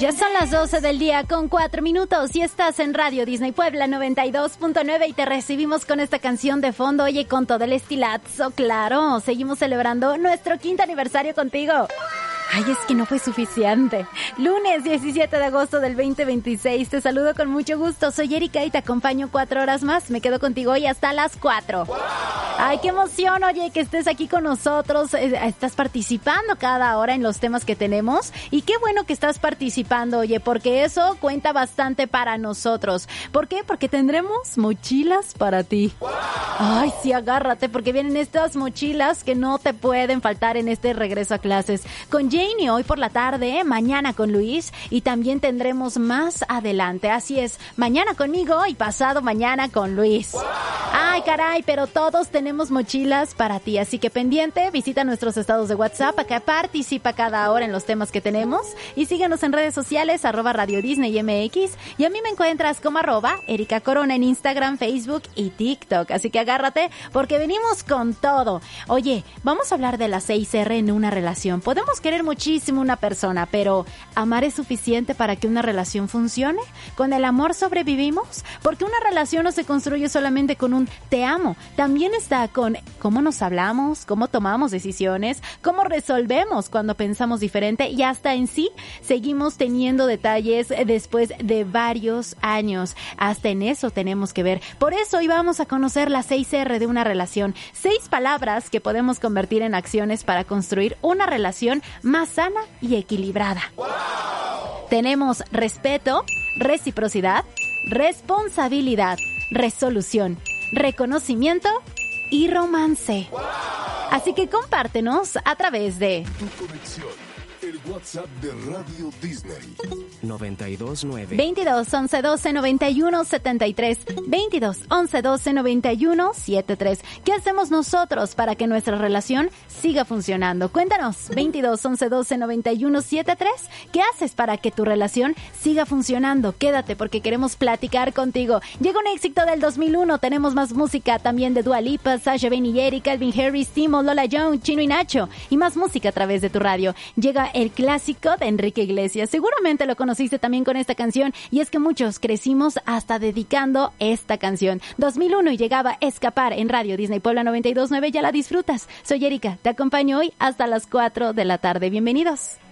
Ya son las 12 del día con 4 minutos y estás en Radio Disney Puebla 92.9 y te recibimos con esta canción de fondo, oye, con todo el estilazo, claro. Seguimos celebrando nuestro 5º aniversario contigo. Ay, es que no fue suficiente. Lunes 17 de agosto del 2026. Te saludo con mucho gusto. Soy Erika y te acompaño 4 horas más. Me quedo contigo hoy hasta las 4. Ay, qué emoción, oye, que estés aquí con nosotros. Estás participando cada hora en los temas que tenemos. Y qué bueno que estás participando, oye, porque eso cuenta bastante para nosotros. ¿Por qué? Porque tendremos mochilas para ti. Ay, sí, agárrate, porque vienen estas mochilas que no te pueden faltar en este regreso a clases. Con Janie hoy por la tarde, mañana con Luis y también tendremos más adelante. Así es, mañana conmigo y pasado mañana con Luis. Ay, caray, pero todos tenemos mochilas para ti, así que pendiente, visita nuestros estados de WhatsApp, acá participa cada hora en los temas que tenemos y síguenos en redes sociales, @Radio Disney MX, y a mí me encuentras como @Erika Corona en Instagram, Facebook y TikTok, así que agárrate porque venimos con todo. Oye, vamos a hablar de las 6R en una relación. Podemos querer muchísimo una persona, pero ¿amar es suficiente para que una relación funcione? ¿Con el amor sobrevivimos? Porque una relación no se construye solamente con un te amo, también está con cómo nos hablamos, cómo tomamos decisiones, cómo resolvemos cuando pensamos diferente y hasta en sí seguimos teniendo detalles después de varios años. Hasta en eso tenemos que ver. Por eso hoy vamos a conocer las 6R de una relación. 6 palabras que podemos convertir en acciones para construir una relación más sana y equilibrada. ¡Wow! Tenemos respeto, reciprocidad, responsabilidad, resolución, reconocimiento y romance. ¡Wow! Así que compártenos a través de tu conexión. El WhatsApp de Radio Disney 929 22 11 12 91 73 22 11 12 91 73. ¿Qué hacemos nosotros para que nuestra relación siga funcionando? Cuéntanos. 22 11 12 91 73. ¿Qué haces para que tu relación siga funcionando? Quédate porque queremos platicar contigo. Llega un éxito del 2001. Tenemos más música también de Dua Lipa, Sasha, Ben y Eric, Calvin Harris, Timo, Lola Young, Chino y Nacho. Y más música a través de tu radio. Llega el clásico de Enrique Iglesias. Seguramente lo conociste también con esta canción y es que muchos crecimos hasta dedicando esta canción. 2001 y llegaba Escapar en Radio Disney Puebla 92.9. Ya la disfrutas. Soy Erika, te acompaño hoy hasta las 4 de la tarde. Bienvenidos.